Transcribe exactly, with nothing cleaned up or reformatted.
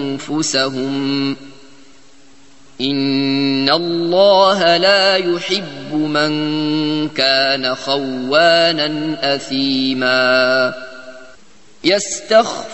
أنفسهم إن الله لا يحب من كان خوانا أثيما.